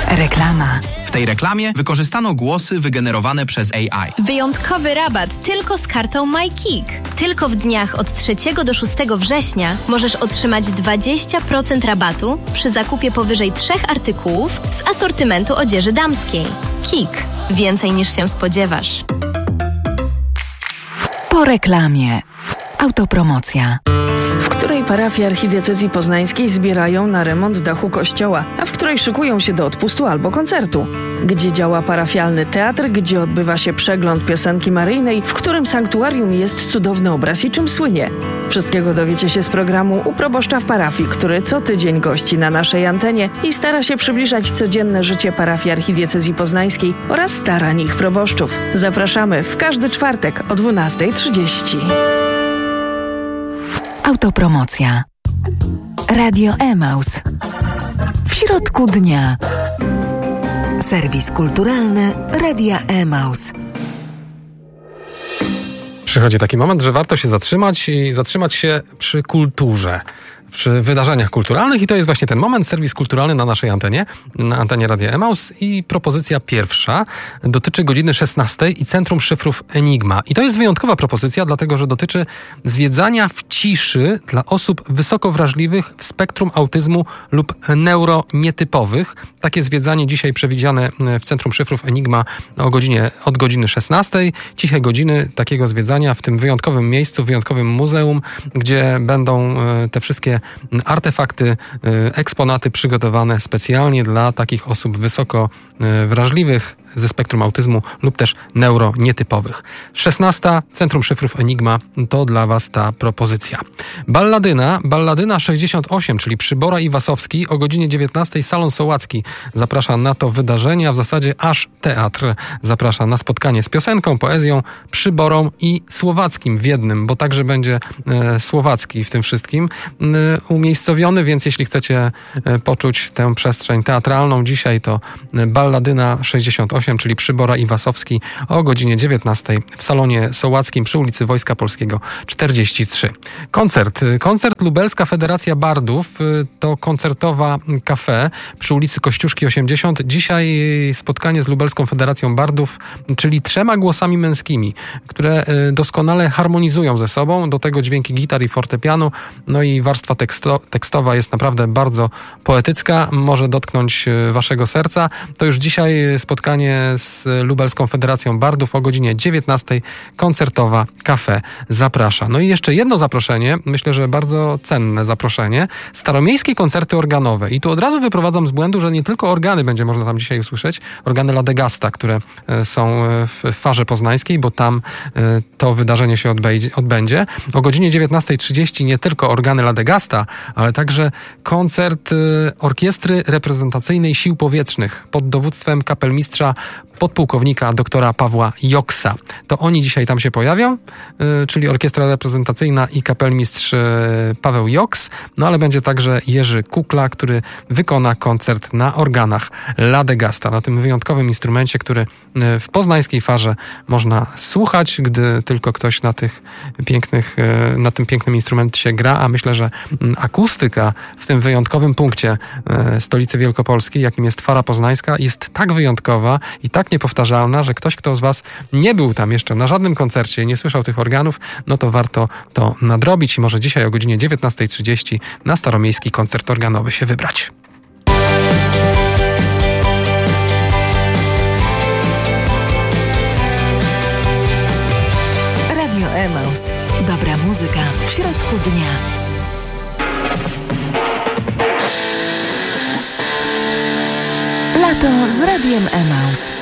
Reklama. W tej reklamie wykorzystano głosy wygenerowane przez AI. Wyjątkowy rabat tylko z kartą MyKik. Tylko w dniach od 3 do 6 września możesz otrzymać 20% rabatu przy zakupie powyżej 3 artykułów z asortymentu odzieży damskiej. KIK. Więcej niż się spodziewasz. Po reklamie. Autopromocja. W której parafii archidiecezji poznańskiej zbierają na remont dachu kościoła, a w której szykują się do odpustu albo koncertu. Gdzie działa parafialny teatr, gdzie odbywa się przegląd piosenki maryjnej, w którym sanktuarium jest cudowny obraz i czym słynie. Wszystkiego dowiecie się z programu u proboszcza w parafii, który co tydzień gości na naszej antenie i stara się przybliżać codzienne życie parafii archidiecezji poznańskiej oraz starań ich proboszczów. Zapraszamy w każdy czwartek o 12:30. Autopromocja. Radio Emaus. W środku dnia. Serwis kulturalny Radia Emaus. Przychodzi taki moment, że warto się zatrzymać i zatrzymać się przy kulturze, przy wydarzeniach kulturalnych i to jest właśnie ten moment, serwis kulturalny na naszej antenie, na antenie Radia Emaus i propozycja pierwsza dotyczy godziny 16 i Centrum Szyfrów Enigma. I to jest wyjątkowa propozycja, dlatego że dotyczy zwiedzania w ciszy dla osób wysoko wrażliwych w spektrum autyzmu lub neuronietypowych. Takie zwiedzanie dzisiaj przewidziane w Centrum Szyfrów Enigma od godziny 16. Ciche godziny takiego zwiedzania w tym wyjątkowym miejscu, wyjątkowym muzeum, gdzie będą te wszystkie artefakty, eksponaty przygotowane specjalnie dla takich osób wysoko wrażliwych ze spektrum autyzmu lub też neuronietypowych. 16. Centrum Szyfrów Enigma to dla Was ta propozycja. Balladyna 68, czyli Przybora i Wasowski o godzinie 19. Salon Sołacki zaprasza na to wydarzenie, a w zasadzie aż teatr zaprasza na spotkanie z piosenką, poezją, Przyborą i Słowackim w jednym, bo także będzie Słowacki w tym wszystkim umiejscowiony, więc jeśli chcecie poczuć tę przestrzeń teatralną dzisiaj, to Balladyna 68, czyli Przybora i Wasowski o godzinie 19 w Salonie Sołackim przy ulicy Wojska Polskiego 43. Koncert Lubelska Federacja Bardów to koncertowa cafe przy ulicy Kościuszki 80. Dzisiaj spotkanie z Lubelską Federacją Bardów, czyli 3 głosami męskimi, które doskonale harmonizują ze sobą. Do tego dźwięki gitar i fortepianu, no i warstwa tekstowa jest naprawdę bardzo poetycka, może dotknąć Waszego serca. To już dzisiaj spotkanie z Lubelską Federacją Bardów o godzinie 19. Koncertowa Cafe zaprasza. No i jeszcze jedno zaproszenie, myślę, że bardzo cenne zaproszenie. Staromiejskie koncerty organowe. I tu od razu wyprowadzam z błędu, że nie tylko organy będzie można tam dzisiaj usłyszeć. Organy Ladegasta, które są w Farze Poznańskiej, bo tam to wydarzenie się odbędzie. O godzinie 19:30 nie tylko organy Ladegasta, ale także koncert Orkiestry Reprezentacyjnej Sił Powietrznych pod dowództwem kapelmistrza podpułkownika doktora Pawła Joksa. To oni dzisiaj tam się pojawią, czyli Orkiestra Reprezentacyjna i kapelmistrz Paweł Joks, no ale będzie także Jerzy Kukla, który wykona koncert na organach Ladegasta, na tym wyjątkowym instrumencie, który w poznańskiej Farze można słuchać, gdy tylko ktoś na tym pięknym instrumencie gra, a myślę, że akustyka w tym wyjątkowym punkcie stolicy Wielkopolskiej, jakim jest Fara Poznańska, jest tak wyjątkowa i tak niepowtarzalna, że ktoś, kto z Was nie był tam jeszcze na żadnym koncercie i nie słyszał tych organów, no to warto to nadrobić i może dzisiaj o godzinie 19:30 na staromiejski koncert organowy się wybrać. Radio Emaus. Dobra muzyka w środku dnia. Lato z Radiem Emaus.